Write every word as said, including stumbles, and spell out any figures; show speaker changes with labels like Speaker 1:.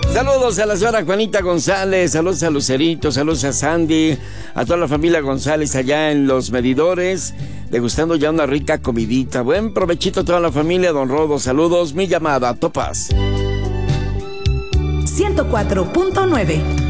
Speaker 1: Saludos a la señora Juanita González, saludos a Lucerito, saludos a Sandy, a toda la familia González allá en Los Medidores, degustando ya una rica comidita. Buen provechito a toda la familia, don Rodo, saludos, mi llamada, Topaz.
Speaker 2: ciento cuatro punto nueve